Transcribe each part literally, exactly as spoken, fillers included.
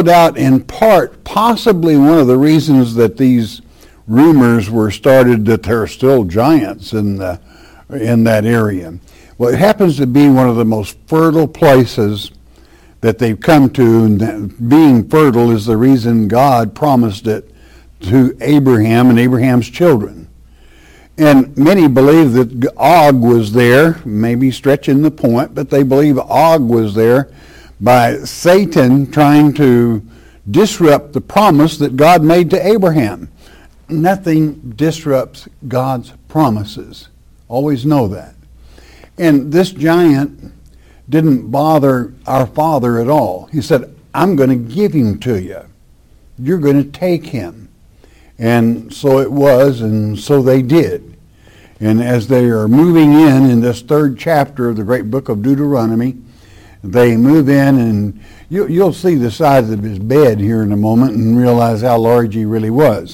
no doubt in part, possibly one of the reasons that these rumors were started that there are still giants in the, in that area. Well, it happens to be one of the most fertile places that they've come to, and being fertile is the reason God promised it to Abraham and Abraham's children. And many believe that Og was there, maybe stretching the point, but they believe Og was there by Satan trying to disrupt the promise that God made to Abraham. Nothing disrupts God's promises. Always know that. And this giant didn't bother our father at all. He said, I'm going to give him to you. You're going to take him. And so it was, and so they did. And as they are moving in, in this third chapter of the great book of Deuteronomy, they move in, and you, you'll see the size of his bed here in a moment and realize how large he really was.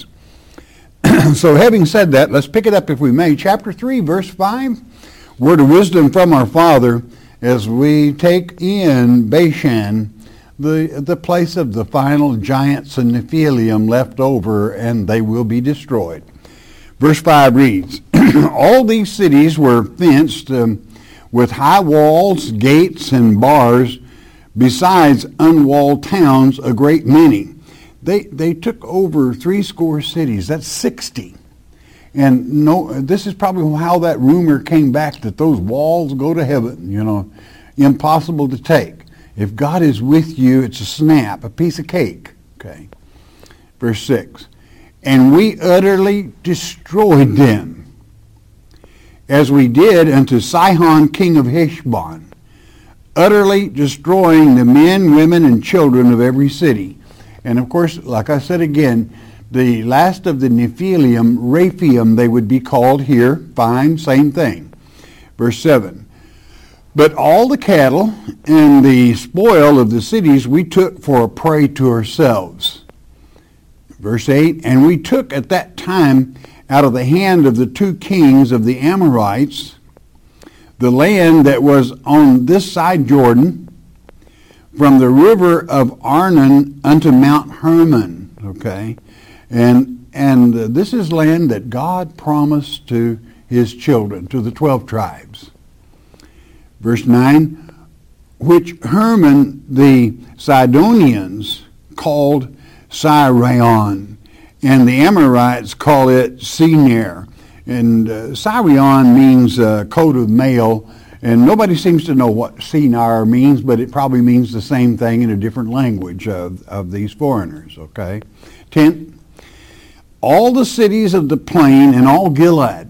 So having said that, let's pick it up if we may. Chapter three, verse five. Word of wisdom from our Father as we take in Bashan, the, the place of the final giants and Nephilim left over, and they will be destroyed. Verse five reads, all these cities were fenced um, with high walls, gates, and bars, besides unwalled towns, a great many. They they took over three score cities. That's sixty. And no, this is probably how that rumor came back that those walls go to heaven, you know, impossible to take. If God is with you, it's a snap, a piece of cake. Okay. Verse six. And we utterly destroyed them, as we did unto Sihon king of Heshbon, utterly destroying the men, women, and children of every city. And of course, like I said again, the last of the Nephilim, Rephaim, they would be called here. Fine, same thing. Verse seven. But all the cattle and the spoil of the cities we took for a prey to ourselves. Verse eight. And we took at that time out of the hand of the two kings of the Amorites the land that was on this side Jordan, from the river of Arnon unto Mount Hermon. Okay. And and uh, this is land that God promised to his children, to the twelve tribes. Verse nine, which Hermon the Sidonians called Sirion, and the Amorites call it Senir. And uh, Sirion means uh, coat of mail, and nobody seems to know what Senir means, but it probably means the same thing in a different language of, of these foreigners, okay? Tenth, all the cities of the plain and all Gilead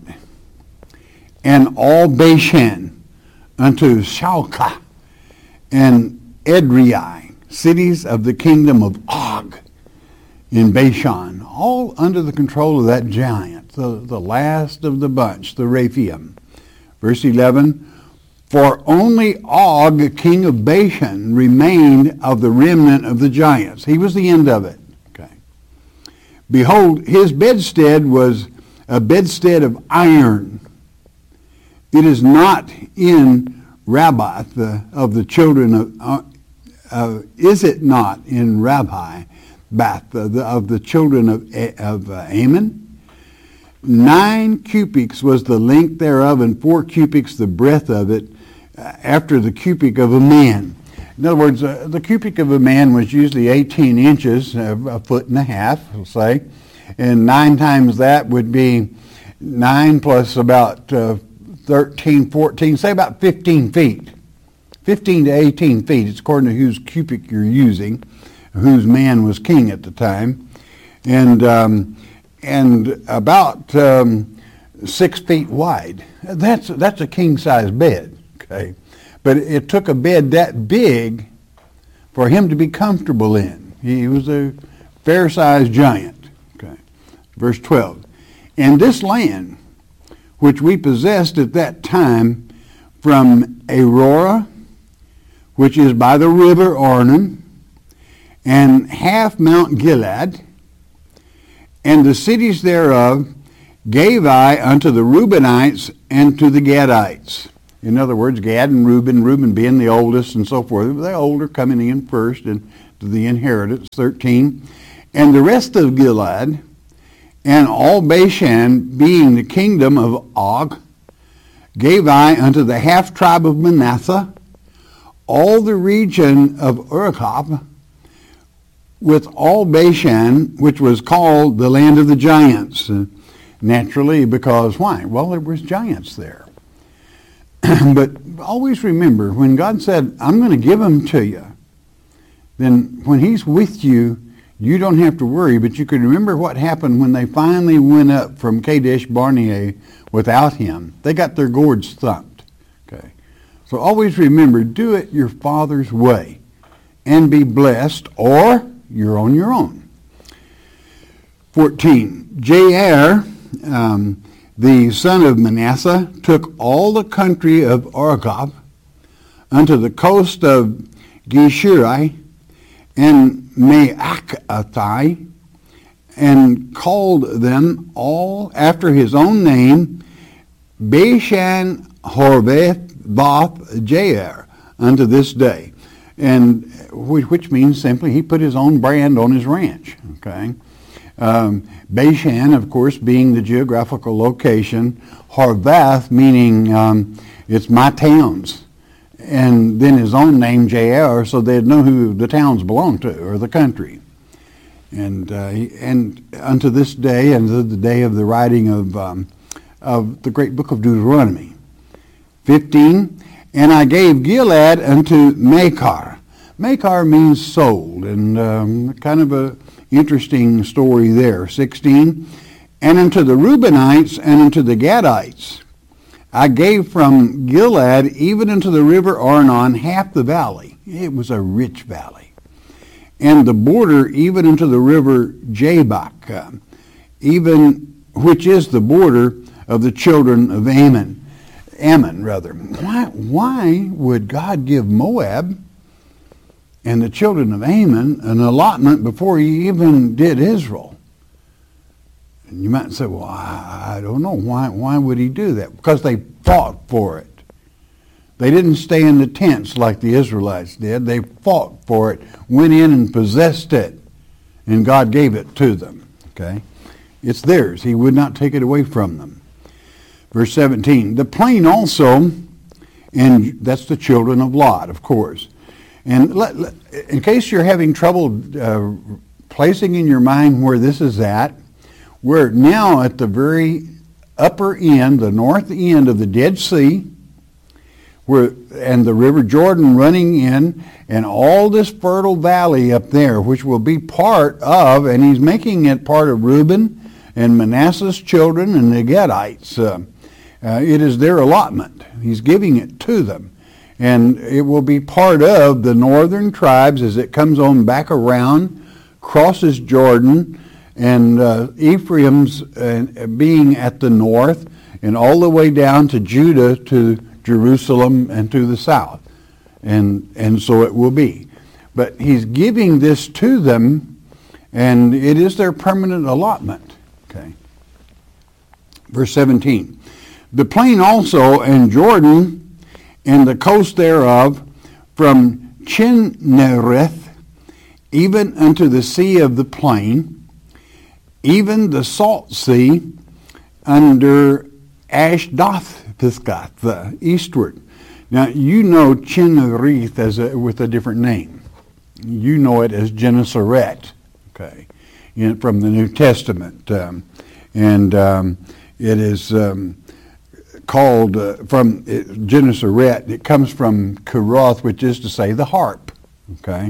and all Bashan unto Shalka and Edrei, cities of the kingdom of Og in Bashan, all under the control of that giant, the, the last of the bunch, the Rephaim. Verse eleven, for only Og, king of Bashan, remained of the remnant of the giants. He was the end of it. Okay. Behold, his bedstead was a bedstead of iron. It is not in Rabbath the, of the children of, uh, uh, is it not in Rabbi, Bath, uh, the, of the children of, of uh, Ammon? Nine cubits was the length thereof, and four cubits the breadth of it, uh, after the cubit of a man. In other words, uh, the cubit of a man was usually eighteen inches, uh, a foot and a half, we'll say, and nine times that would be nine plus about uh, thirteen, fourteen, say about fifteen feet. fifteen to eighteen feet, it's according to whose cubit you're using, whose man was king at the time. And um, and about um, six feet wide. That's that's a king-size bed, okay? But it took a bed that big for him to be comfortable in. He was a fair-sized giant, okay? Verse twelve, and this land, which we possessed at that time from Aurora, which is by the river Arnon, and half Mount Gilead, and the cities thereof gave I unto the Reubenites and to the Gadites. In other words, Gad and Reuben, Reuben being the oldest and so forth. The older coming in first, and to the inheritance. thirteen. And the rest of Gilead, and all Bashan, being the kingdom of Og, gave I unto the half tribe of Manasseh, all the region of Argob, with all Bashan, which was called the land of the giants. Uh, naturally, because why? Well, there was giants there. But always remember, when God said, I'm going to give them to you, then when he's with you, you don't have to worry. But you can remember what happened when they finally went up from Kadesh Barnea without him. They got their gourds thumped. Okay. So always remember, do it your Father's way and be blessed, or you're on your own. fourteen. Jair, um, the son of Manasseh, took all the country of Argob unto the coast of Geshuri and Maacathai, and called them all after his own name, Bashan Horvath Both Jair, unto this day. And which means simply he put his own brand on his ranch. Okay, um, Bashan, of course, being the geographical location, Horvath meaning um, it's my towns, and then his own name Jair, so they'd know who the towns belonged to or the country. And uh, and unto this day, and to the day of the writing of um, of the great book of Deuteronomy. fifteen. And I gave Gilead unto Machir. Machir means sold, and um, kind of a interesting story there. sixteen. And unto the Reubenites and unto the Gadites I gave from Gilead even unto the river Arnon half the valley. It was a rich valley. And the border even unto the river Jabbok, uh, even which is the border of the children of Ammon. Ammon, rather. Why, why would God give Moab and the children of Ammon an allotment before he even did Israel? And you might say, well, I, I don't know. Why, why would he do that? Because they fought for it. They didn't stay in the tents like the Israelites did. They fought for it, went in and possessed it, and God gave it to them. Okay? It's theirs. He would not take it away from them. Verse seventeen, the plain also, and that's the children of Lot, of course. And let, let, in case you're having trouble uh, placing in your mind where this is at, we're now at the very upper end, the north end of the Dead Sea, where and the River Jordan running in, and all this fertile valley up there, which will be part of, and he's making it part of Reuben and Manasseh's children and the Gadites. Uh, Uh, it is their allotment. He's giving it to them. And it will be part of the northern tribes as it comes on back around, crosses Jordan, and uh, Ephraim's uh, being at the north, and all the way down to Judah, to Jerusalem, and to the south. And, and so it will be. But he's giving this to them, and it is their permanent allotment. Okay. Verse seventeen. The plain also, and Jordan, and the coast thereof, from Chinnereth, even unto the sea of the plain, even the salt sea, under Ashdoth-Pisgath, the eastward. Now, you know Chinnereth as a, with a different name. You know it as Gennesaret, okay, in, from the New Testament. Um, and um, it is... Um, called uh, from uh, Gennesaret. It comes from Keroth, which is to say the harp. Okay.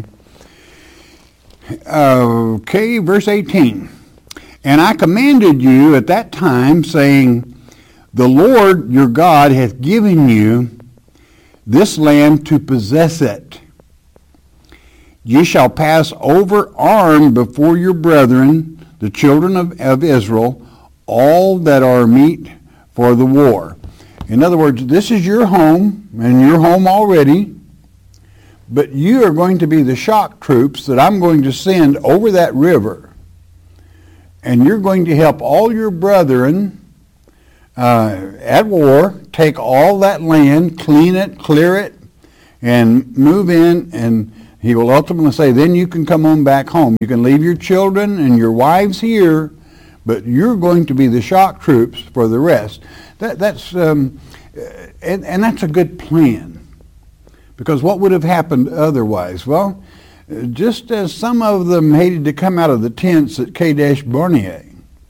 Okay, verse eighteen. And I commanded you at that time, saying, the Lord your God hath given you this land to possess it. Ye shall pass over armed before your brethren, the children of, of Israel, all that are meet for the war. In other words, this is your home, and your home already, but you are going to be the shock troops that I'm going to send over that river, and you're going to help all your brethren uh, at war take all that land, clean it, clear it, and move in and he will ultimately say, then you can come on back home. You can leave your children and your wives here, but you're going to be the shock troops for the rest. That, that's um, and, and that's a good plan. Because what would have happened otherwise? Well, just as some of them hated to come out of the tents at Kadesh Barnea,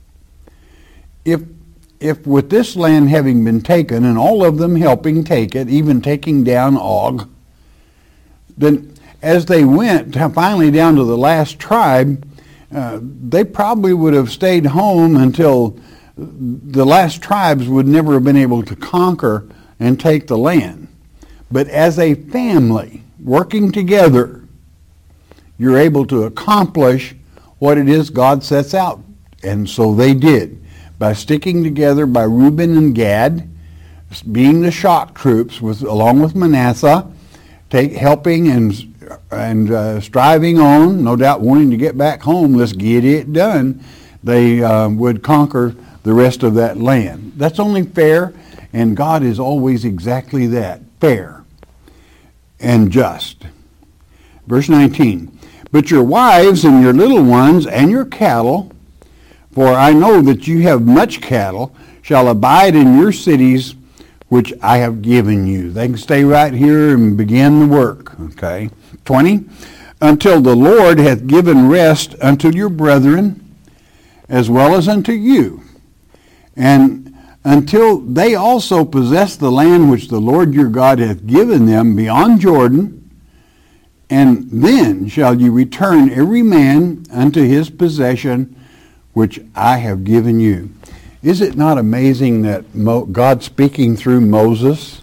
if if with this land having been taken, and all of them helping take it, even taking down Og, then as they went finally down to the last tribe, uh, they probably would have stayed home until the last tribes would never have been able to conquer and take the land. But as a family working together, you're able to accomplish what it is God sets out. And so they did. By sticking together, by Reuben and Gad, being the shock troops with, along with Manasseh, take, helping and, and uh, striving on, no doubt wanting to get back home, let's get it done, they uh, would conquer the rest of that land. That's only fair, and God is always exactly that, fair and just. Verse nineteen, but your wives and your little ones and your cattle, for I know that you have much cattle, shall abide in your cities which I have given you. They can stay right here and begin the work. Okay. twenty, until the Lord hath given rest unto your brethren, as well as unto you, and until they also possess the land which the Lord your God hath given them beyond Jordan, and then shall you return every man unto his possession which I have given you. Is it not amazing that Mo- God speaking through Moses,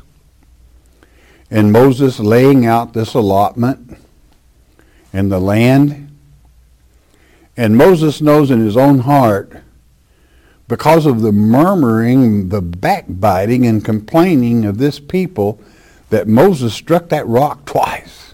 and Moses laying out this allotment and the land, and Moses knows in his own heart, because of the murmuring, the backbiting and complaining of this people, that Moses struck that rock twice.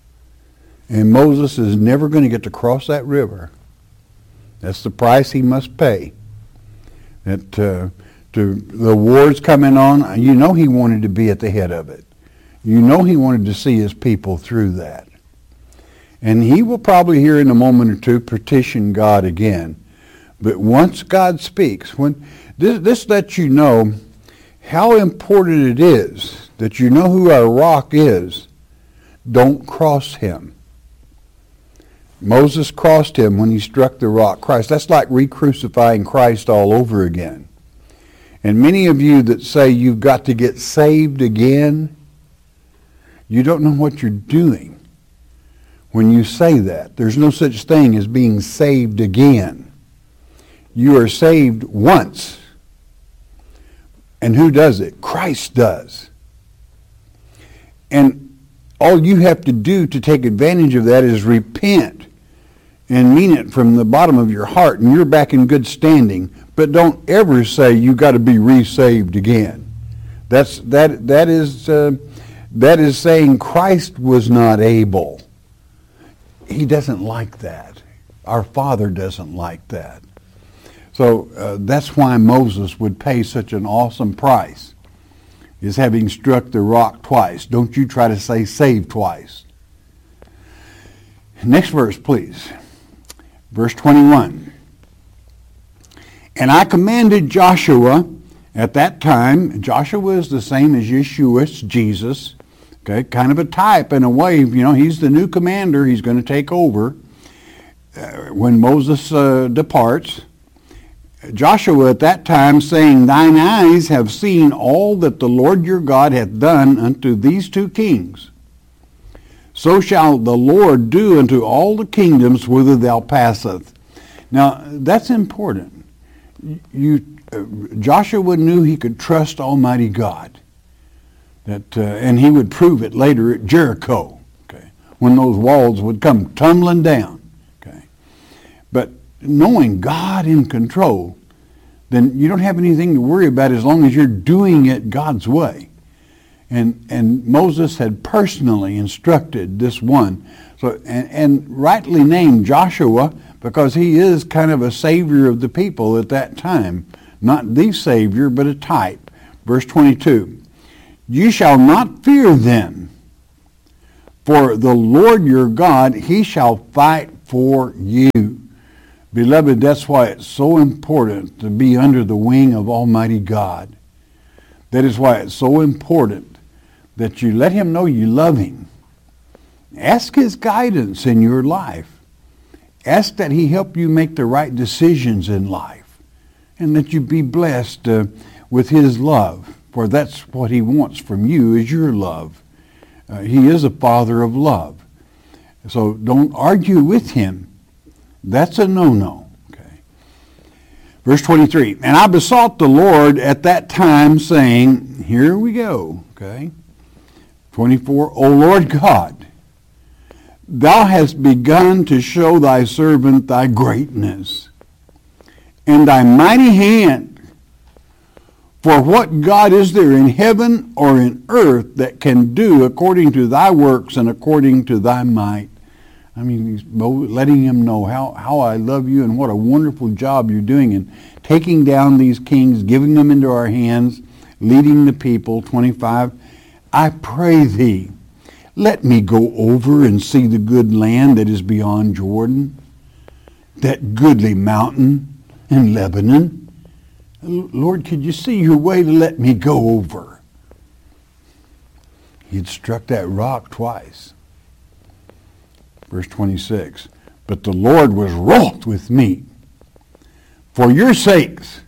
And Moses is never going to get to cross that river. That's the price he must pay. That uh, to the wars coming on, you know he wanted to be at the head of it. You know he wanted to see his people through that. And he will probably here in a moment or two petition God again. But once God speaks, when this, this lets you know how important it is that you know who our rock is. Don't cross him. Moses crossed him when he struck the rock Christ. That's like re-crucifying Christ all over again. And many of you that say you've got to get saved again, you don't know what you're doing when you say that. There's no such thing as being saved again. You are saved once. And who does it? Christ does. And all you have to do to take advantage of that is repent and mean it from the bottom of your heart, and you're back in good standing. But don't ever say you got to be re-saved again. That's that that is uh, that is saying Christ was not able. He doesn't like that. Our Father doesn't like that. So uh, that's why Moses would pay such an awesome price, is having struck the rock twice. Don't you try to say saved twice. Next verse, please. Verse twenty-one. And I commanded Joshua at that time. Joshua is the same as Yeshua, it's Jesus. Okay, kind of a type in a way. You know, he's the new commander. He's going to take over uh, when Moses uh, departs. Joshua at that time saying, thine eyes have seen all that the Lord your God hath done unto these two kings. So shall the Lord do unto all the kingdoms whither thou passeth. Now, that's important. You, uh, Joshua knew he could trust Almighty God. That, uh, and he would prove it later at Jericho, okay, when those walls would come tumbling down. Okay. But knowing God in control, then you don't have anything to worry about as long as you're doing it God's way. And and Moses had personally instructed this one, so and, and rightly named Joshua, because he is kind of a savior of the people at that time. Not the savior, but a type. Verse twenty-two. You shall not fear them, For the Lord your God, he shall fight for you. Beloved, that's why it's so important to be under the wing of Almighty God. That is why it's so important that you let him know you love him. Ask his guidance in your life. Ask that he help you make the right decisions in life, and that you be blessed uh, with his love, for that's what he wants from you, is your love. Uh, he is a father of love. So don't argue with him. That's a no-no. Okay. Verse twenty-three, and I besought the Lord at that time, saying, here we go. Okay. twenty-four, O Lord God, thou hast begun to show thy servant thy greatness and thy mighty hand. For what God is there in heaven or in earth that can do according to thy works and according to thy might? I mean, he's letting him know how, how I love you and what a wonderful job you're doing in taking down these kings, giving them into our hands, leading the people. twenty-five, I pray thee, let me go over and see the good land that is beyond Jordan, that goodly mountain in Lebanon. Lord, could you see your way to let me go over? He had struck that rock twice. Verse twenty-six, but the Lord was wroth with me for your sakes,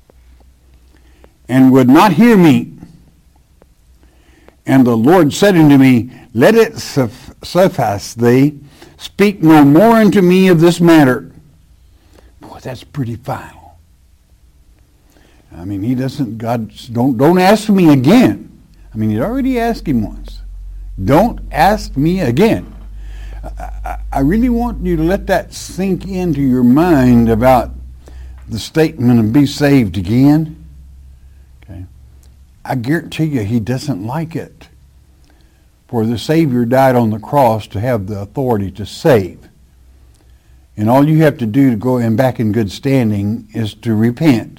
and would not hear me. And the Lord said unto me, let it suffice thee, speak no more unto me of this matter. Boy, that's pretty final. I mean, he doesn't, God, don't, don't ask me again. I mean, he'd already asked him once. Don't ask me again. I, I really want you to let that sink into your mind about the statement of be saved again. Okay. I guarantee you he doesn't like it. For the Savior died on the cross to have the authority to save. And all you have to do to go in back in good standing is to repent.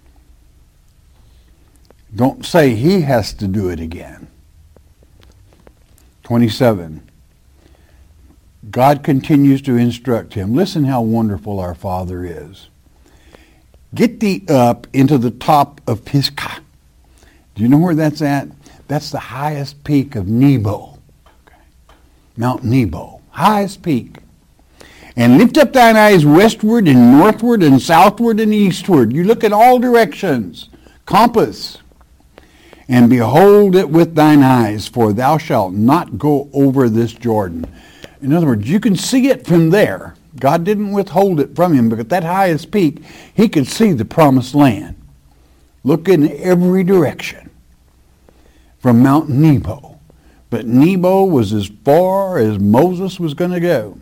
Don't say he has to do it again. twenty-seven. God continues to instruct him. Listen how wonderful our Father is. Get thee up into the top of Pisgah. Do you know where that's at? That's the highest peak of Nebo. Okay. Mount Nebo. Highest peak. And lift up thine eyes westward and northward and southward and eastward. You look in all directions. Compass. And behold it with thine eyes, for thou shalt not go over this Jordan. In other words, you can see it from there. God didn't withhold it from him, but at that highest peak, he could see the promised land. Look in every direction from Mount Nebo. But Nebo was as far as Moses was going to go.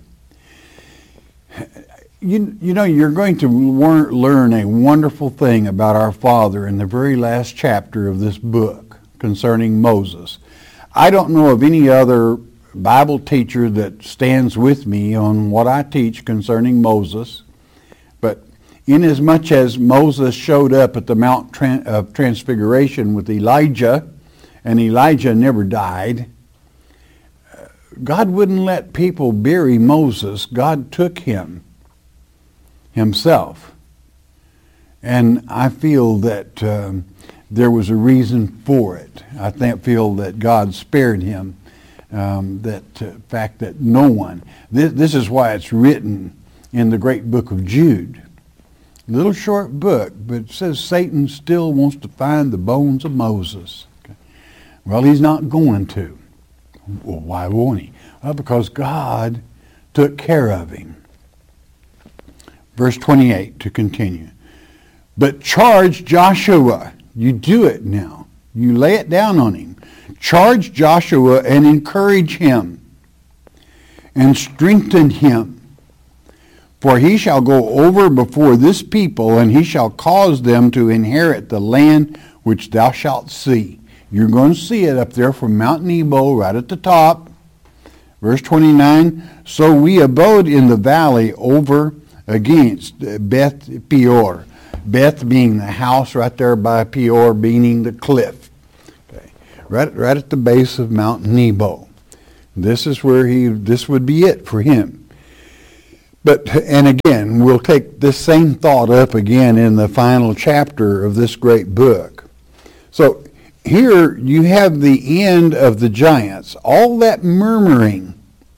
You, you know, you're going to learn a wonderful thing about our Father in the very last chapter of this book concerning Moses. I don't know of any other Bible teacher that stands with me on what I teach concerning Moses, but inasmuch as Moses showed up at the Mount of Transfiguration with Elijah, and Elijah never died, God wouldn't let people bury Moses. God took him himself. And I feel that um, there was a reason for it. I think, feel that God spared him. Um, that uh, fact that no one, this, this is why it's written in the great book of Jude. Little short book, but it says Satan still wants to find the bones of Moses. Okay. Well, he's not going to. Well, why won't he? Well, because God took care of him. Verse twenty-eight to continue. But charge Joshua. You do it now. You lay it down on him. Charge Joshua and encourage him and strengthen him. For he shall go over before this people, and he shall cause them to inherit the land which thou shalt see. You're going to see it up there from Mount Nebo, right at the top. Verse twenty-nine, so we abode in the valley over against Beth Peor. Beth being the house right there by Peor, meaning the cliff. Okay. Right, right at the base of Mount Nebo. This is where he, this would be it for him. But, and again, we'll take this same thought up again in the final chapter of this great book. So here you have the end of the giants. All that murmuring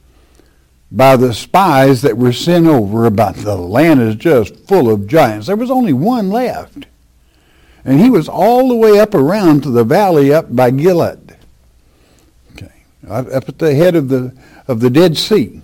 by the spies that were sent over about the land is just full of giants. There was only one left. And he was all the way up around to the valley up by Gilead. Okay. Up at the head of the of the Dead Sea.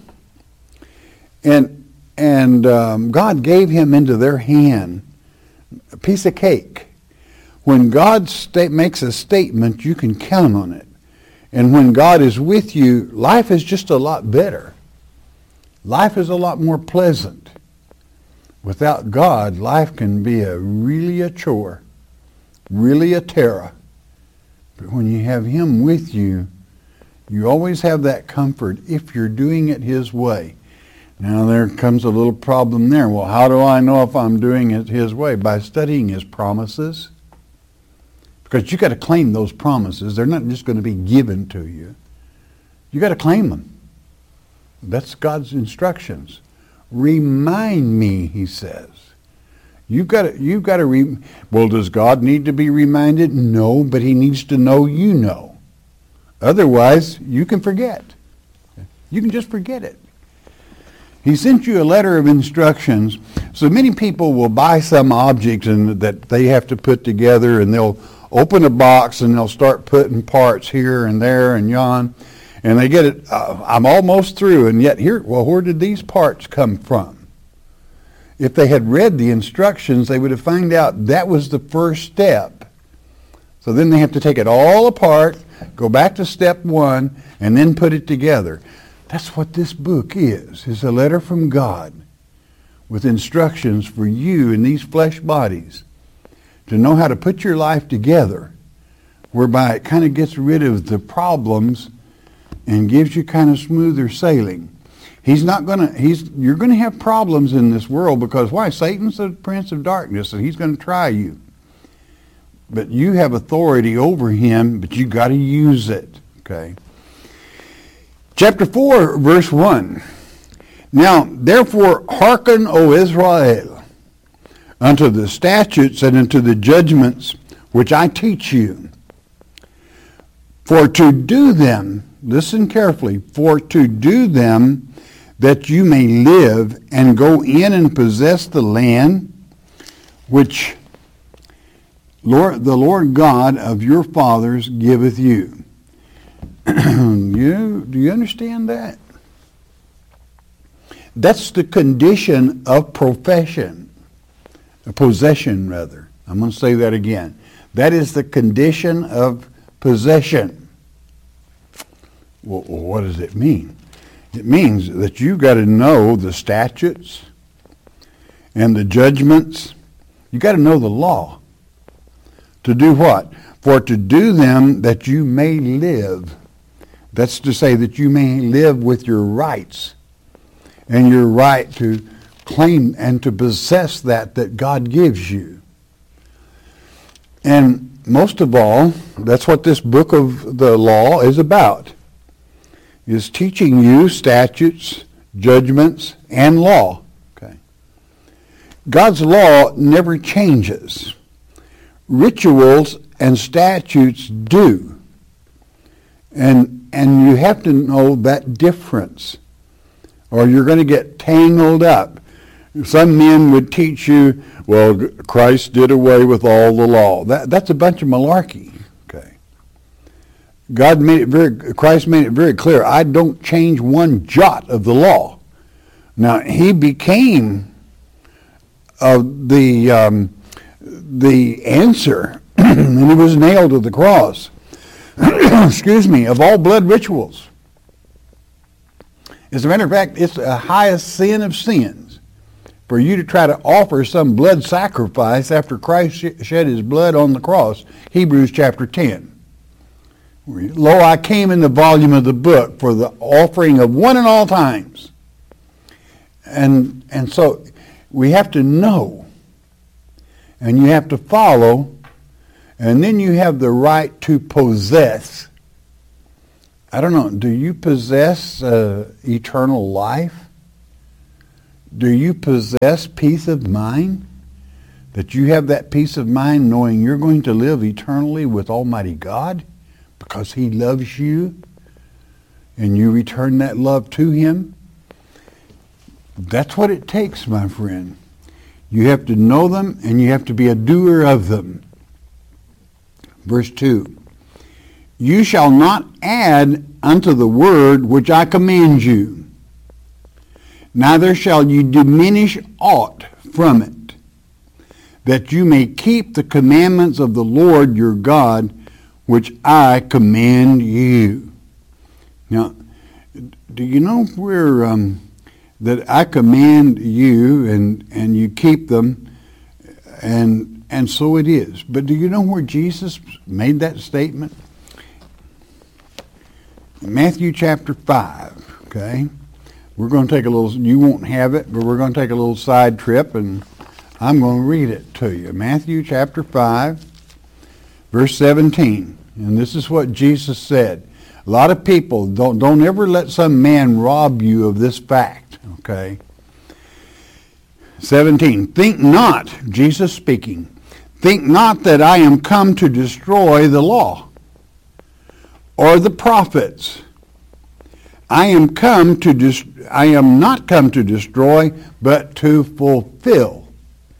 And and um, God gave him into their hand a piece of cake. When God sta- makes a statement, you can count on it. And when God is with you, life is just a lot better. Life is a lot more pleasant. Without God, life can be a really a chore, really a terror. But when you have him with you, you always have that comfort if you're doing it his way. Now there comes a little problem there. Well, how do I know if I'm doing it his way? By studying his promises. Because you got to claim those promises. They're not just going to be given to you. You got to claim them. That's God's instructions. Remind me, he says. You've got to, you've got to, re- well, does God need to be reminded? No, but he needs to know you know. Otherwise, you can forget. You can just forget it. He sent you a letter of instructions. So many people will buy some object and that they have to put together, and they'll open a box and they'll start putting parts here and there and yon. And they get it, uh, I'm almost through, and yet here, well, where did these parts come from? If they had read the instructions, they would have found out that was the first step. So then they have to take it all apart, go back to step one, and then put it together. That's what this book is. It's a letter from God with instructions for you in these flesh bodies to know how to put your life together, whereby it kind of gets rid of the problems and gives you kind of smoother sailing. He's not going to, he's, you're going to have problems in this world because why? Satan's the prince of darkness and he's going to try you. But you have authority over him, but you got to use it, okay? Chapter four, verse one. Now, therefore, hearken, O Israel, unto the statutes and unto the judgments which I teach you. For to do them, listen carefully, for to do them that you may live and go in and possess the land which Lord, the Lord God of your fathers giveth you. you. Do you understand that? That's the condition of profession, possession rather. I'm going to say that again. That is the condition of possession. Well, what does it mean? It means that you've got to know the statutes and the judgments. You've got to know the law. To do what? For to do them that you may live. That's to say that you may live with your rights and your right to claim and to possess that that God gives you. And most of all, that's what this book of the law is about, is teaching you statutes, judgments, and law. Okay. God's law never changes. Rituals and statutes do. And, and you have to know that difference, or you're going to get tangled up. Some men would teach you, well, Christ did away with all the law. That, that's a bunch of malarkey. Okay. God made it very, Christ made it very clear, I don't change one jot of the law. Now, he became uh, the, um, the answer, and he was nailed to the cross, excuse me, of all blood rituals. As a matter of fact, it's the highest sin of sins for you to try to offer some blood sacrifice after Christ shed his blood on the cross. Hebrews chapter ten. Lo, I came in the volume of the book for the offering of one and all times. And, and so we have to know, and you have to follow, and then you have the right to possess I don't know, do you possess uh, eternal life? Do you possess peace of mind? That you have that peace of mind knowing you're going to live eternally with Almighty God because He loves you and you return that love to Him? That's what it takes, my friend. You have to know them and you have to be a doer of them. Verse two. You shall not add unto the word which I command you, neither shall you diminish aught from it, that you may keep the commandments of the Lord your God, which I command you. Now, do you know where um, that I command you and, and you keep them, and and so it is. But do you know where Jesus made that statement? Matthew chapter five, okay? We're going to take a little, you won't have it, but we're going to take a little side trip, and I'm going to read it to you. Matthew chapter five, verse seventeen. And this is what Jesus said. A lot of people, don't, don't ever let some man rob you of this fact, okay? seventeen. Think not, Jesus speaking, think not that I am come to destroy the law or the prophets. I am come to dis- I am not come to destroy, but to fulfill.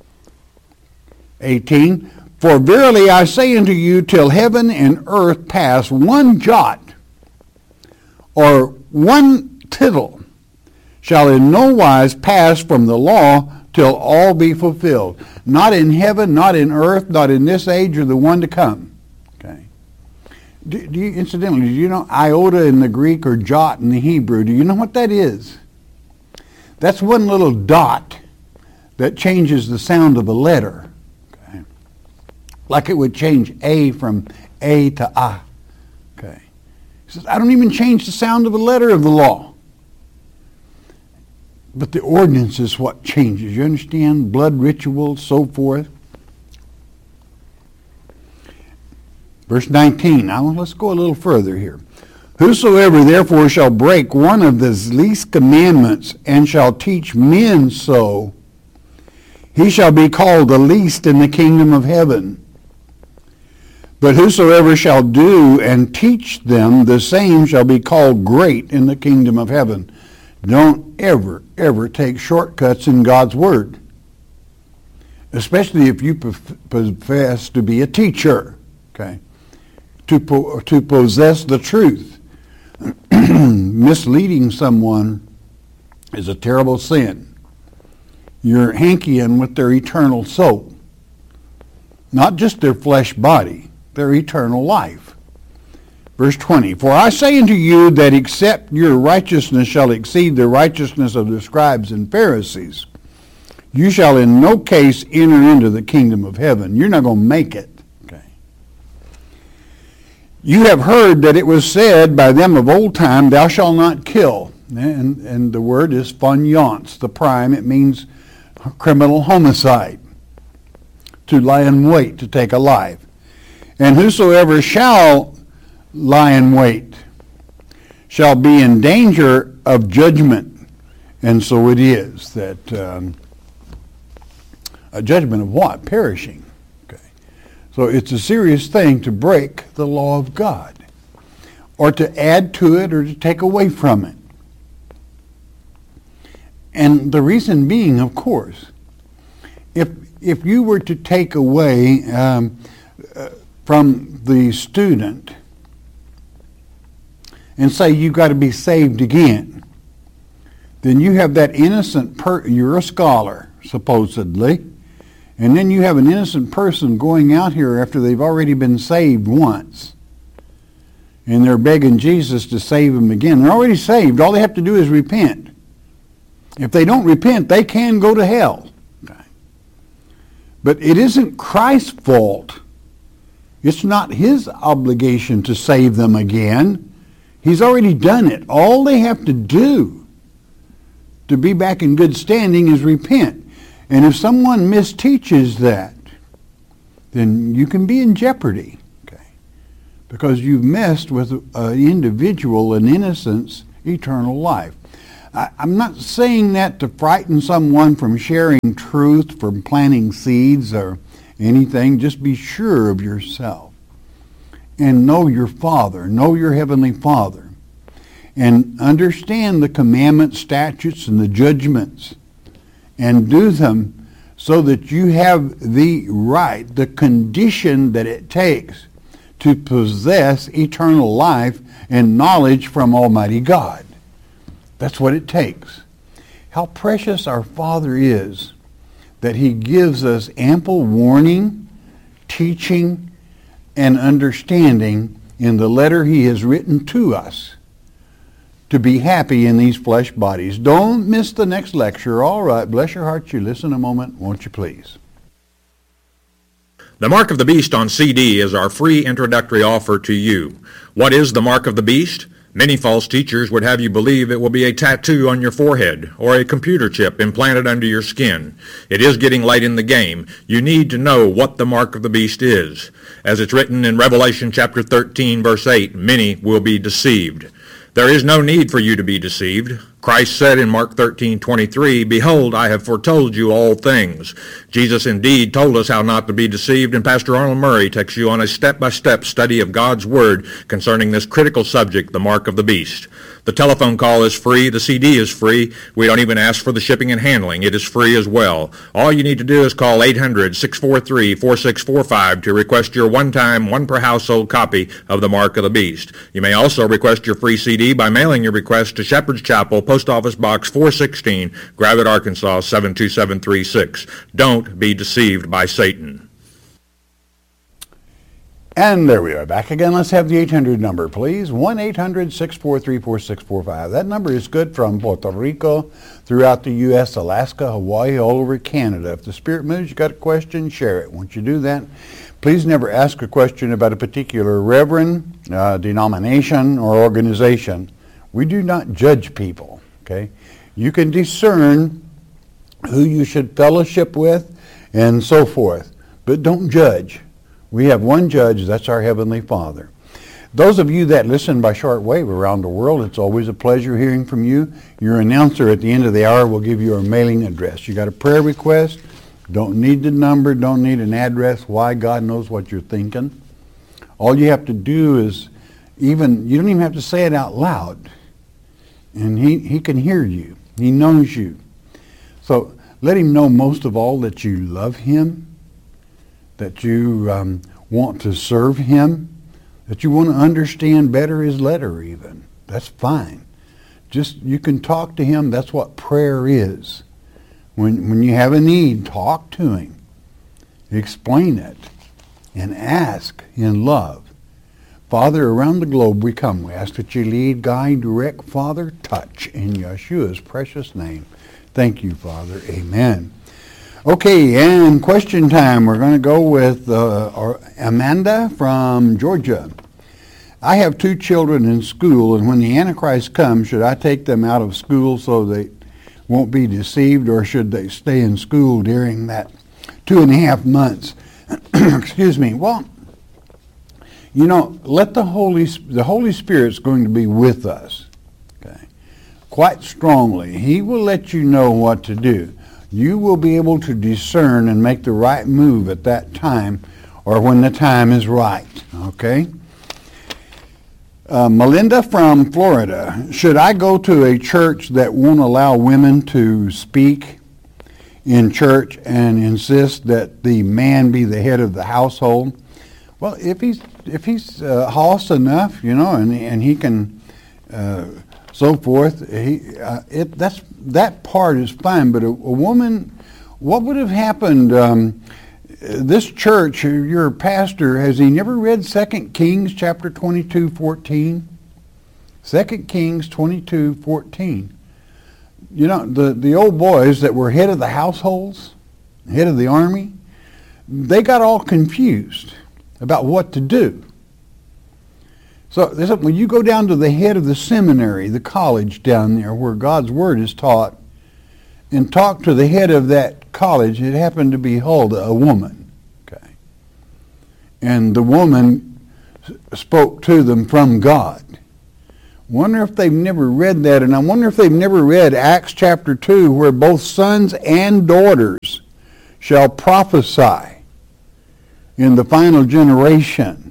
eighteen. For verily I say unto you, till heaven and earth pass, one jot or one tittle shall in no wise pass from the law till all be fulfilled. Not in heaven, not in earth, not in this age or the one to come. Okay. Do, do you, incidentally, do you know iota in the Greek or jot in the Hebrew? Do you know what that is? That's one little dot that changes the sound of a letter. Okay. Like it would change A from A to A. Okay. He says, I don't even change the sound of a letter of the law. But the ordinance is what changes. You understand? Blood rituals, so forth. Verse nineteen. Now let's go a little further here. Whosoever therefore shall break one of the least commandments and shall teach men so, he shall be called the least in the kingdom of heaven. But whosoever shall do and teach them, the same shall be called great in the kingdom of heaven. Don't ever, ever take shortcuts in God's word, especially if you profess to be a teacher, okay, to, po- to possess the truth. Misleading someone is a terrible sin. You're hankying with their eternal soul, not just their flesh body, their eternal life. Verse twenty, for I say unto you that except your righteousness shall exceed the righteousness of the scribes and Pharisees, you shall in no case enter into the kingdom of heaven. You're not going to make it. Okay. You have heard that it was said by them of old time, thou shalt not kill. And, and the word is fainéants, the prime. It means criminal homicide, to lie in wait, to take a life. And whosoever shall lie in wait shall be in danger of judgment. And so it is that um, a judgment of what? Perishing. Okay. So it's a serious thing to break the law of God, or to add to it, or to take away from it. And the reason being, of course, if if you were to take away um, uh, from the student and say you've got to be saved again, then you have that innocent per you're a scholar, supposedly, and then you have an innocent person going out here after they've already been saved once, and they're begging Jesus to save them again. They're already saved. All they have to do is repent. If they don't repent, they can go to hell. Okay. But it isn't Christ's fault. It's not his obligation to save them again. He's already done it. All they have to do to be back in good standing is repent. And if someone misteaches that, then you can be in jeopardy. Okay. because you've messed with an individual, an innocent's eternal life. I, I'm not saying that to frighten someone from sharing truth, from planting seeds or anything. Just be sure of yourself and know your Father, know your Heavenly Father, and understand the commandments, statutes, and the judgments, and do them so that you have the right, the condition that it takes to possess eternal life and knowledge from Almighty God. That's what it takes. How precious our Father is, that He gives us ample warning, teaching, and understanding in the letter He has written to us to be happy in these flesh bodies. Don't miss the next lecture. All right, bless your heart, you listen a moment, won't you please? The Mark of the Beast on C D is our free introductory offer to you. What is the Mark of the Beast? Many false teachers would have you believe it will be a tattoo on your forehead or a computer chip implanted under your skin. It is getting late in the game. You need to know what the Mark of the Beast is. As it's written in Revelation chapter thirteen, verse eight, many will be deceived. There is no need for you to be deceived. Christ said in Mark thirteen twenty-three, "Behold, I have foretold you all things." Jesus indeed told us how not to be deceived, and Pastor Arnold Murray takes you on a step-by-step study of God's Word concerning this critical subject, the Mark of the Beast. The telephone call is free. The C D is free. We don't even ask for the shipping and handling. It is free as well. All you need to do is call eight hundred, six four three, four six four five to request your one-time, one-per-household copy of the Mark of the Beast. You may also request your free C D by mailing your request to Shepherd's Chapel, Post Office Box four sixteen, Gravette, Arkansas seven two seven three six. Don't be deceived by Satan. And there we are back again. Let's have the eight hundred number, please. one eight hundred, six four three, four six four five. That number is good from Puerto Rico, throughout the U S, Alaska, Hawaii, all over Canada. If the Spirit moves, you got a question, share it. Once you do that, please never ask a question about a particular reverend, uh, denomination, or organization. We do not judge people, okay? You can discern who you should fellowship with and so forth, but don't judge. We have one judge, that's our Heavenly Father. Those of you that listen by shortwave around the world, it's always a pleasure hearing from you. Your announcer at the end of the hour will give you a mailing address. You got a prayer request? Don't need the number, don't need an address. Why? God knows what you're thinking. All you have to do is, even, you don't even have to say it out loud. And he, he can hear you. He knows you. So let Him know most of all that you love Him, that you um, want to serve Him, that you want to understand better His letter even. That's fine. Just, you can talk to Him. That's what prayer is. When, when you have a need, talk to Him. Explain it. And ask in love. Father, around the globe we come. We ask that you lead, guide, direct, Father, touch in Yeshua's precious name. Thank you, Father. Amen. Okay, and question time. We're going to go with uh, Amanda from Georgia. I have two children in school, and when the Antichrist comes, should I take them out of school so they won't be deceived, or should they stay in school during that two and a half months? Excuse me. Well, you know, let the Holy the Holy Spirit's going to be with us, okay, quite strongly. He will let you know what to do. You will be able to discern and make the right move at that time, or when the time is right, okay? Uh, Melinda from Florida, should I go to a church that won't allow women to speak in church and insist that the man be the head of the household? Well, if he's if he's uh, hoss enough, you know, and and he can uh, so forth, he uh, it that's that part is fine. But a, a woman, what would have happened? Um, this church, your pastor, has he never read Second Kings chapter twenty-two, fourteen? Second Kings twenty-two, fourteen. You know, the, the old boys that were head of the households, head of the army, they got all confused about what to do. So when you go down to the head of the seminary, the college down there where God's Word is taught, and talk to the head of that college, it happened to be Huldah, a woman. Okay. And the woman spoke to them from God. Wonder if they've never read that, and I wonder if they've never read Acts chapter two, where both sons and daughters shall prophesy in the final generation.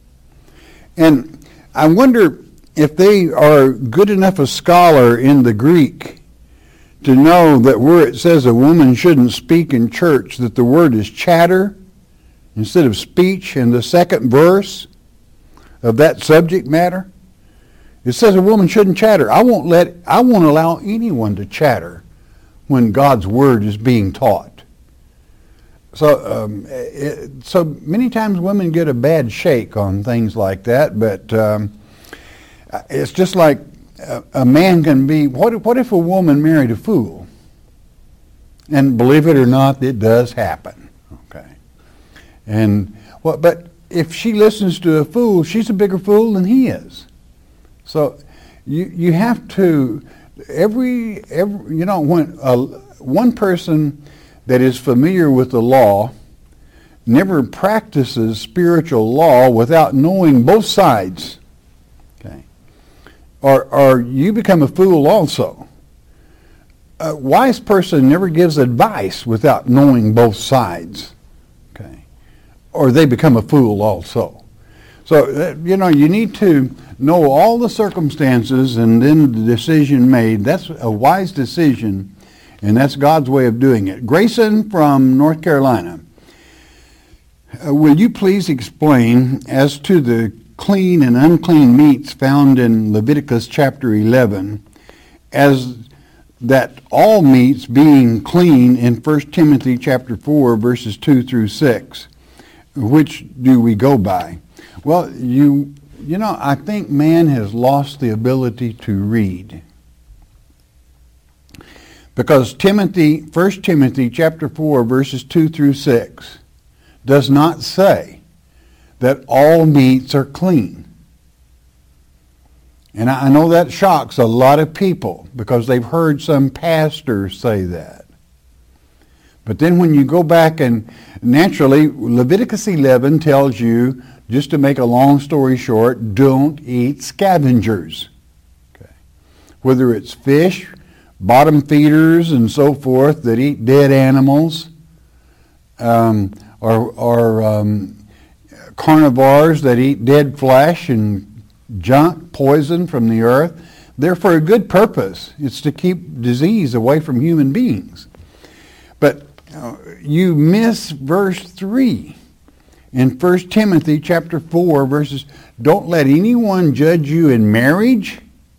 And I wonder if they are good enough a scholar in the Greek to know that where it says a woman shouldn't speak in church, that the word is chatter instead of speech in the second verse of that subject matter. It says a woman shouldn't chatter. I won't let, I won't allow anyone to chatter when God's word is being taught. So, um, it, so many times women get a bad shake on things like that, but um, it's just like a, a man can be, what, what if a woman married a fool? And believe it or not, it does happen. Okay. And, well, but if she listens to a fool, she's a bigger fool than he is. So you you have to, every, every you know, when uh, one person that is familiar with the law never practices spiritual law without knowing both sides, okay, or, or you become a fool also. A wise person never gives advice without knowing both sides, okay, or they become a fool also. So, uh, you know, you need to know all the circumstances and then the decision made. That's a wise decision, and that's God's way of doing it. Grayson from North Carolina, uh, will you please explain as to the clean and unclean meats found in Leviticus chapter eleven, as that all meats being clean in First Timothy chapter four, verses two through six. Which do we go by? Well, you you know, I think man has lost the ability to read. Because Timothy, First Timothy chapter four, verses two through six, does not say that all meats are clean. And I know that shocks a lot of people because they've heard some pastors say that. But then when you go back and naturally, Leviticus eleven tells you, just to make a long story short, don't eat scavengers. Okay. Whether it's fish, bottom feeders, and so forth that eat dead animals, um, or, or um, carnivores that eat dead flesh and junk, poison from the earth, they're for a good purpose. It's to keep disease away from human beings. But uh, you miss verse three. In First Timothy chapter four, verses, don't let anyone judge you in marriage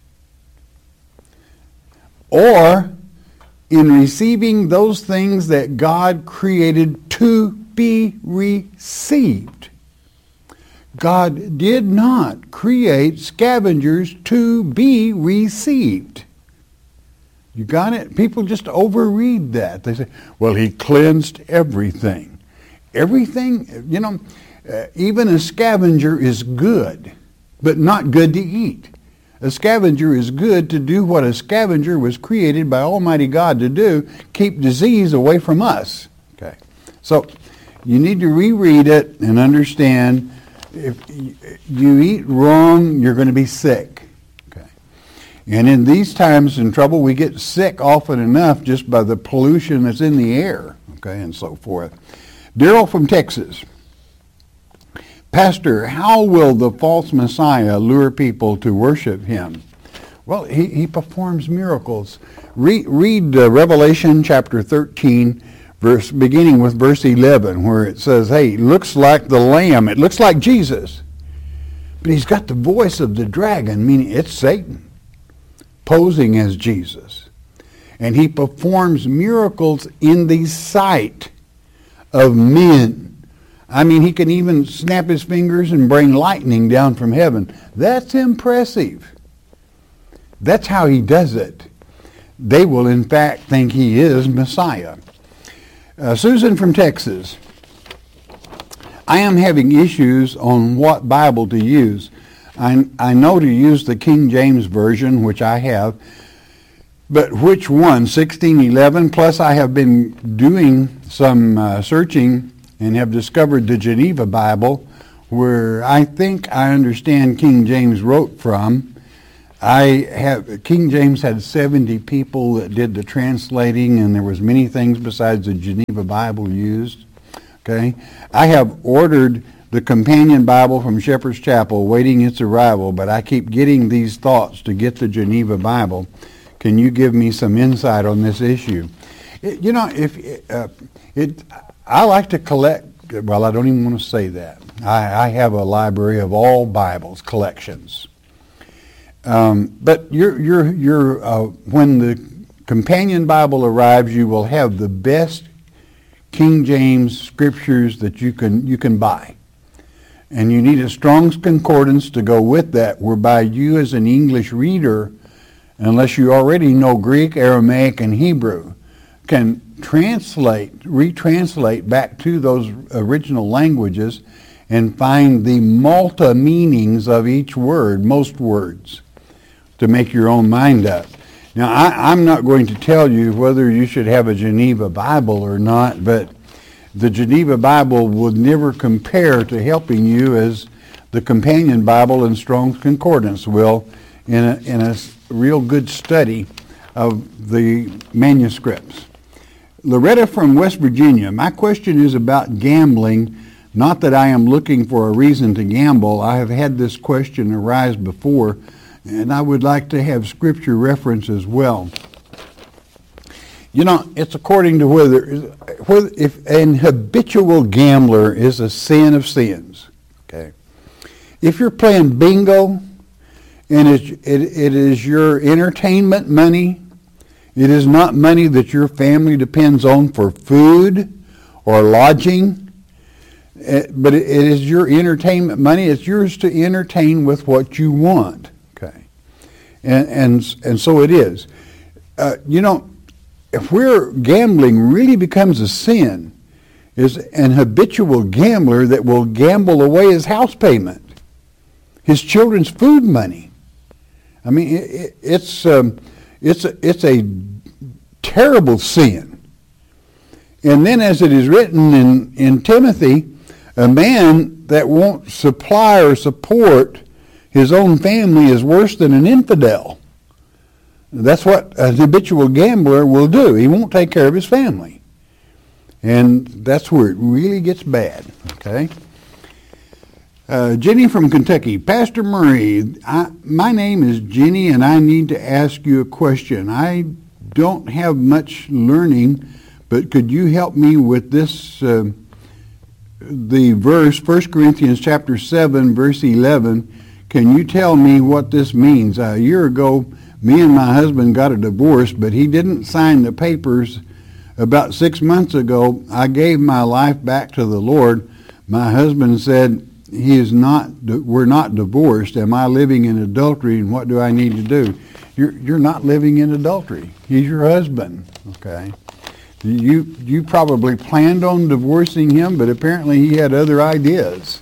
or in receiving those things that God created to be received. God did not create scavengers to be received. You got it? People just overread that. They say, well, he cleansed everything. Everything, you know, uh, even a scavenger is good, but not good to eat. A scavenger is good to do what a scavenger was created by Almighty God to do, keep disease away from us. Okay, so you need to reread it and understand if you eat wrong, you're going to be sick. Okay, and in these times in trouble, we get sick often enough just by the pollution that's in the air, okay, and so forth. Daryl from Texas. Pastor, how will the false Messiah lure people to worship him? Well, he, he performs miracles. Read, read uh, Revelation chapter thirteen, verse beginning with verse eleven, where it says, hey, it looks like the Lamb. It looks like Jesus. But he's got the voice of the dragon, meaning it's Satan, posing as Jesus. And he performs miracles in the sight of men. I mean, he can even snap his fingers and bring lightning down from heaven. That's impressive. That's how he does it. They will, in fact, think he is Messiah. Uh, Susan from Texas. I am having issues on what Bible to use. I, I know to use the King James Version, which I have, but which one? sixteen eleven, plus I have been doing some uh, searching and have discovered the Geneva Bible, where I think I understand King James wrote from. I have King James had seventy people that did the translating, and there was many things besides the Geneva Bible used. Okay, I have ordered the companion Bible from Shepherd's Chapel, waiting its arrival, but I keep getting these thoughts to get the Geneva Bible. Can you give me some insight on this issue? It, you know, if uh, it, I like to collect. Well, I don't even want to say that. I, I have a library of all Bibles collections. Um, but you're, you're, you're, uh, when the companion Bible arrives, you will have the best King James scriptures that you can you can buy. And you need a Strong's Concordance to go with that, whereby you as an English reader, unless you already know Greek, Aramaic, and Hebrew, can translate, retranslate back to those original languages and find the multi-meanings of each word, most words, to make your own mind up. Now, I, I'm not going to tell you whether you should have a Geneva Bible or not, but the Geneva Bible would never compare to helping you as the companion Bible and Strong's Concordance will in a, in a real good study of the manuscripts. Loretta from West Virginia, my question is about gambling. Not that I am looking for a reason to gamble. I have had this question arise before, and I would like to have scripture reference as well. You know, it's according to whether, whether if an habitual gambler is a sin of sins. Okay, if you're playing bingo and it, it, it is your entertainment money, it is not money that your family depends on for food or lodging, but it is your entertainment money. It's yours to entertain with what you want. Okay, and and and so it is. Uh, you know, if we're gambling really becomes a sin, is an habitual gambler that will gamble away his house payment, his children's food money. I mean, it, it's um, it's a, it's a terrible sin. And then, as it is written in in Timothy, a man that won't supply or support his own family is worse than an infidel. That's what a habitual gambler will do. He won't take care of his family. And that's where it really gets bad. Okay? Uh, Jenny from Kentucky. Pastor Murray, I, my name is Jenny, and I need to ask you a question. I don't have much learning, but could you help me with this? Uh, the verse, First Corinthians chapter seven, verse eleven. Can you tell me what this means? A year ago, me and my husband got a divorce, but he didn't sign the papers. About six months ago, I gave my life back to the Lord. My husband said, he is not, we're not divorced. Am I living in adultery, and what do I need to do? You're, you're not living in adultery. He's your husband, okay? You, you probably planned on divorcing him, but apparently he had other ideas.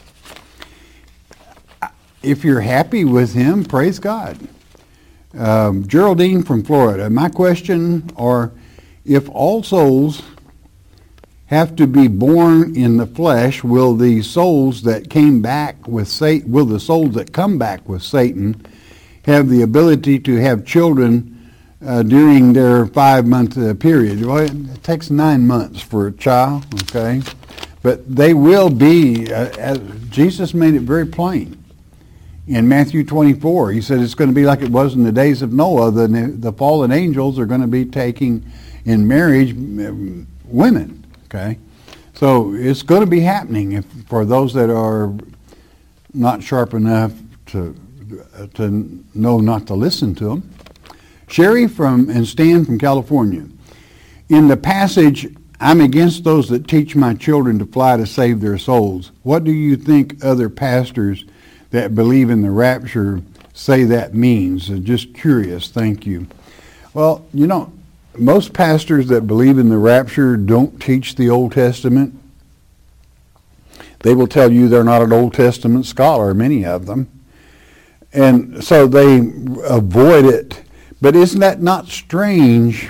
If you're happy with him, praise God. Um, Geraldine from Florida. My question are, if all souls have to be born in the flesh, will the souls that came back with Satan, will the souls that come back with Satan have the ability to have children uh, during their five-month uh, period? Well, it takes nine months for a child, okay? But they will be, uh, as Jesus made it very plain. In Matthew twenty-four, he said it's going to be like it was in the days of Noah. The, the fallen angels are going to be taking in marriage women, okay? So it's going to be happening if, for those that are not sharp enough to, to know not to listen to them. Sherry from and Stan from California. In the passage, I'm against those that teach my children to fly to save their souls. What do you think other pastors that believe in the rapture say that means? Just curious, thank you. Well, you know, most pastors that believe in the rapture don't teach the Old Testament. They will tell you they're not an Old Testament scholar, many of them. And so they avoid it. But isn't that not strange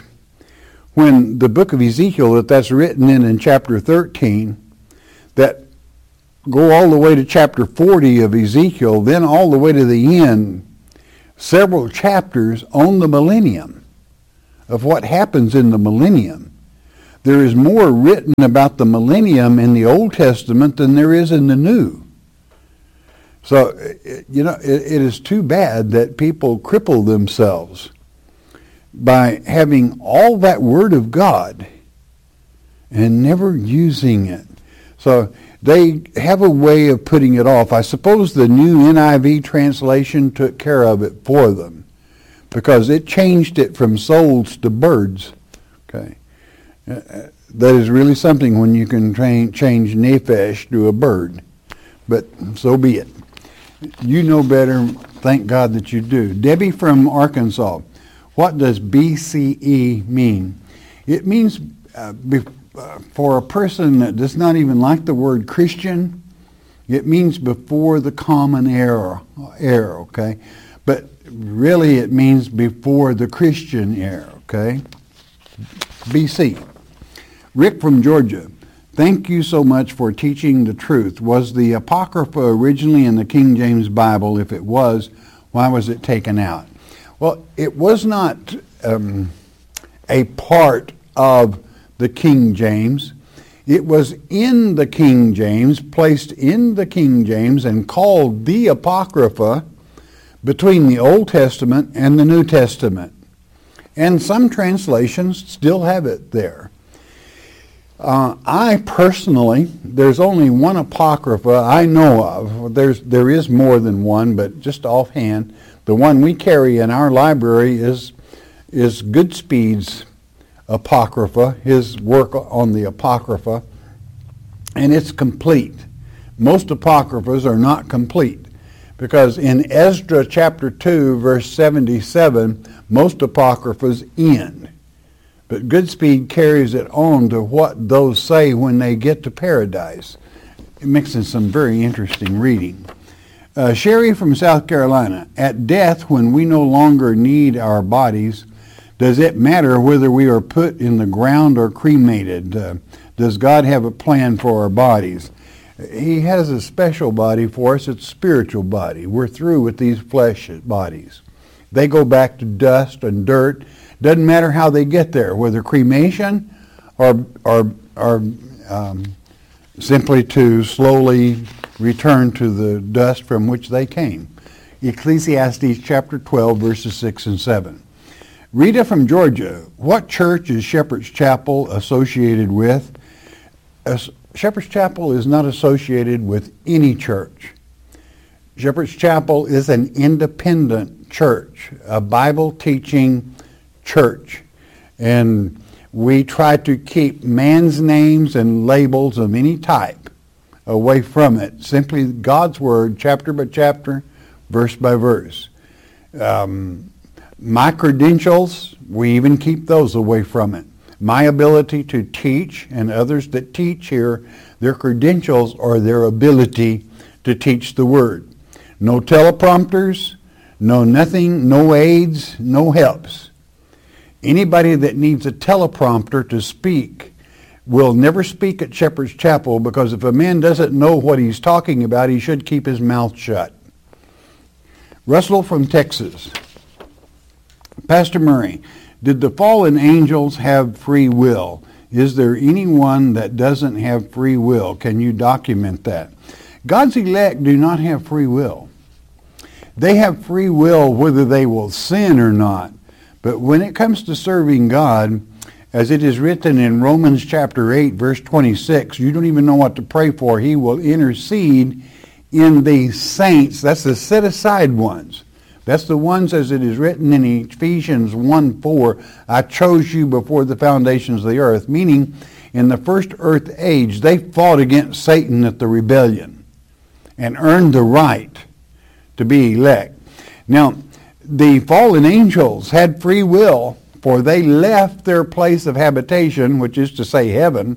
when the book of Ezekiel, that that's written in in chapter thirteen, that go all the way to chapter forty of Ezekiel, then all the way to the end, several chapters on the millennium, of what happens in the millennium. There is more written about the millennium in the Old Testament than there is in the New. So, you know, it, it is too bad that people cripple themselves by having all that Word of God and never using it. So they have a way of putting it off. I suppose the new N I V translation took care of it for them, because it changed it from souls to birds. Okay, uh, that is really something when you can train, change nephesh to a bird. But so be it. You know better. Thank God that you do. Debbie from Arkansas. What does B C E mean? It means uh, be, uh, for a person that does not even like the word Christian, it means before the common era, era, okay? But really it means before the Christian era, okay? B C. Rick from Georgia. Thank you so much for teaching the truth. Was the Apocrypha originally in the King James Bible? If it was, why was it taken out? Well, it was not um, a part of the King James. It was in the King James, placed in the King James, and called the Apocrypha between the Old Testament and the New Testament. And some translations still have it there. Uh, I personally, there's only one Apocrypha I know of. There's, there is more than one, but just offhand, the one we carry in our library is, is Goodspeed's Apocrypha, his work on the Apocrypha, and it's complete. Most Apocryphas are not complete, because in Ezra chapter two, verse seventy-seven, most Apocryphas end. But Goodspeed carries it on to what those say when they get to paradise. It makes it some very interesting reading. Uh, Sherry from South Carolina. At death, when we no longer need our bodies, does it matter whether we are put in the ground or cremated? Uh, does God have a plan for our bodies? He has a special body for us. It's a spiritual body. We're through with these flesh bodies. They go back to dust and dirt. Doesn't matter how they get there, whether cremation or, or, or um, simply to slowly return to the dust from which they came. Ecclesiastes chapter twelve, verses six and seven. Rita from Georgia. What church is Shepherd's Chapel associated with? As Shepherd's Chapel is not associated with any church. Shepherd's Chapel is an independent church, a Bible-teaching church. And we try to keep man's names and labels of any type away from it. Simply God's Word, chapter by chapter, verse by verse. Um, my credentials, we even keep those away from it. My ability to teach, and others that teach here, their credentials are their ability to teach the Word. No teleprompters, no nothing, no aids, no helps. Anybody that needs a teleprompter to speak will never speak at Shepherd's Chapel, because if a man doesn't know what he's talking about, he should keep his mouth shut. Russell from Texas. Pastor Murray, did the fallen angels have free will? Is there anyone that doesn't have free will? Can you document that? God's elect do not have free will. They have free will whether they will sin or not. But when it comes to serving God, as it is written in Romans chapter eight, verse twenty-six, you don't even know what to pray for. He will intercede in the saints. That's the set-aside ones. That's the ones, as it is written in Ephesians one four, I chose you before the foundations of the earth. Meaning, in the first earth age, they fought against Satan at the rebellion and earned the right to be elect. Now, the fallen angels had free will, for they left their place of habitation, which is to say heaven,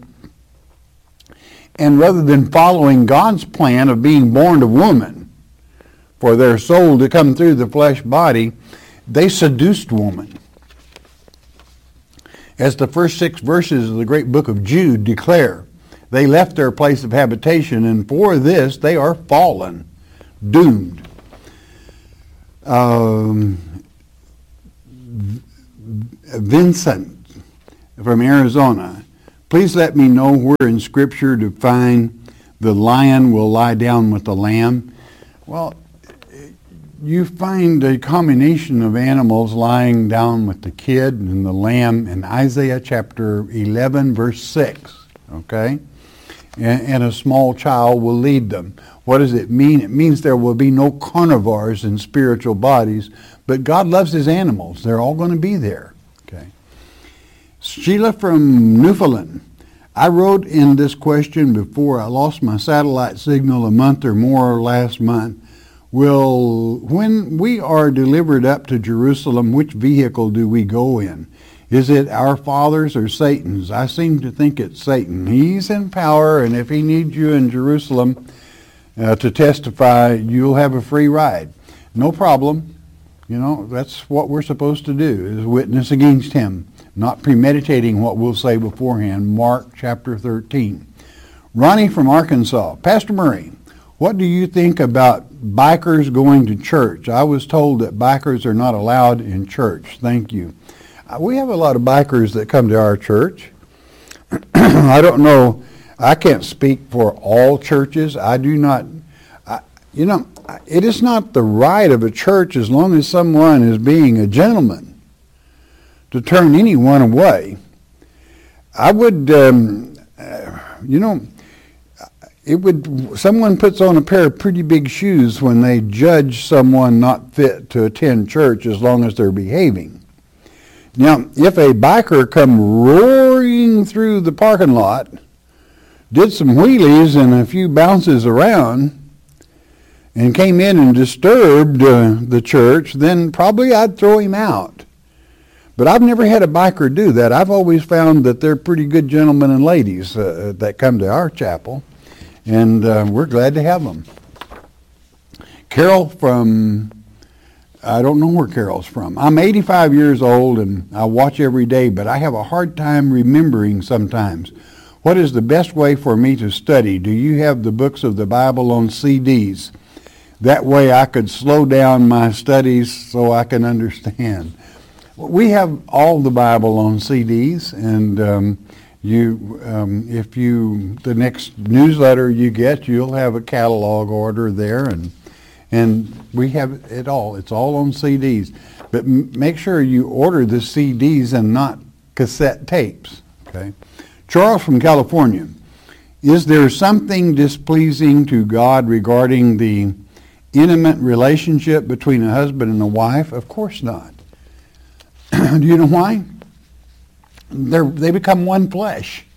and rather than following God's plan of being born of woman, for their soul to come through the flesh body, they seduced woman. As the first six verses of the great book of Jude declare, They left their place of habitation, and for this they are fallen, doomed. Um, Vincent from Arizona. Please let me know where in Scripture to find the lion will lie down with the lamb. Well, you find a combination of animals lying down with the kid and the lamb in Isaiah chapter eleven, verse six. Okay? And, and a small child will lead them. What does it mean? It means there will be no carnivores in spiritual bodies, but God loves his animals. They're all going to be there. Okay. Sheila from Newfoundland. I wrote in this question before I lost my satellite signal a month or more last month. Will, when we are delivered up to Jerusalem, which vehicle do we go in? Is it our Father's or Satan's? I seem to think it's Satan. He's in power, and if he needs you in Jerusalem uh, to testify, you'll have a free ride. No problem. You know, that's what we're supposed to do, is witness against him, not premeditating what we'll say beforehand. Mark chapter thirteen. Ronnie from Arkansas. Pastor Murray, what do you think about bikers going to church? I was told that bikers are not allowed in church. Thank you. Uh, we have a lot of bikers that come to our church. I don't know. I can't speak for all churches. I do not, I, you know, it is not the right of a church, as long as someone is being a gentleman, to turn anyone away. I would, um, uh, you know, it would, someone puts on a pair of pretty big shoes when they judge someone not fit to attend church, as long as they're behaving. Now, if a biker come roaring through the parking lot, did some wheelies and a few bounces around, and came in and disturbed uh, the church, then probably I'd throw him out. But I've never had a biker do that. I've always found that they're pretty good gentlemen and ladies uh, that come to our chapel, and uh, we're glad to have them. Carol from, I don't know where Carol's from. I'm eighty-five years old, and I watch every day, but I have a hard time remembering sometimes. What is the best way for me to study? Do you have the books of the Bible on C Ds? That way I could slow down my studies so I can understand. We have all the Bible on C Ds, and um, you, um, if you, the next newsletter you get, you'll have a catalog order there, and and we have it all. It's all on C Ds. But m- make sure you order the C Ds and not cassette tapes. Okay. Charles from California. Is there something displeasing to God regarding the intimate relationship between a husband and a wife? Of course not. Do you know why? They're, they become one flesh.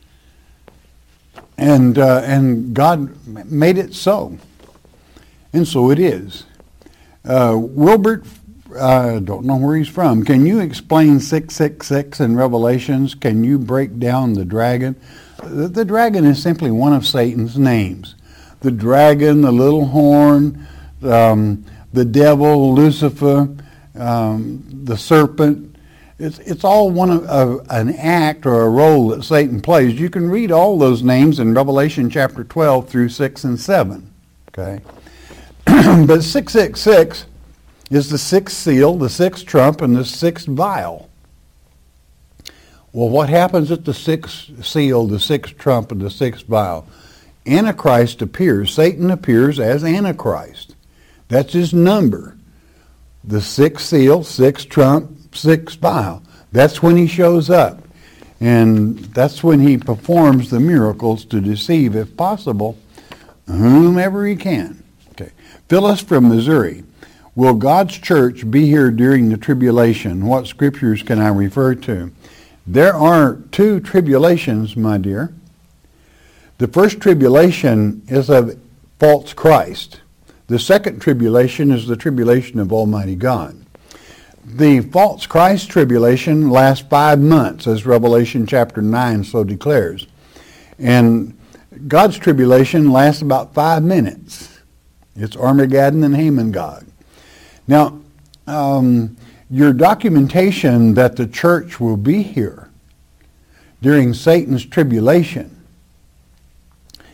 And, uh, and God made it so. And so it is. Uh, Wilbert, I uh, don't know where he's from. Can you explain six six six in Revelations? Can you break down the dragon? The, the dragon is simply one of Satan's names. The dragon, the little horn, um, the devil, Lucifer, um, the serpent. It's, it's all one of, of an act or a role that Satan plays. You can read all those names in Revelation chapter twelve through six and seven. Okay? But six six six is the sixth seal, the sixth trump, and the sixth vial. Well, what happens at the sixth seal, the sixth trump, and the sixth vial? Antichrist appears. Satan appears as Antichrist. That's his number. The sixth seal, sixth trump, sixth vial. That's when he shows up. And that's when he performs the miracles to deceive, if possible, whomever he can. Okay. Phyllis from Missouri. Will God's church be here during the tribulation? What scriptures can I refer to? There are two tribulations, my dear. The first tribulation is of false Christ. The second tribulation is the tribulation of Almighty God. The false Christ tribulation lasts five months, as Revelation chapter nine so declares. And God's tribulation lasts about five minutes. It's Armageddon and Haman God. Now, um, your documentation that the church will be here during Satan's tribulation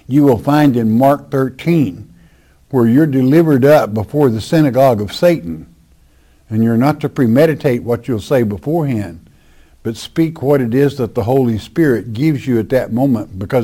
you will find in Mark thirteen, where you're delivered up before the synagogue of Satan, and you're not to premeditate what you'll say beforehand, but speak what it is that the Holy Spirit gives you at that moment, because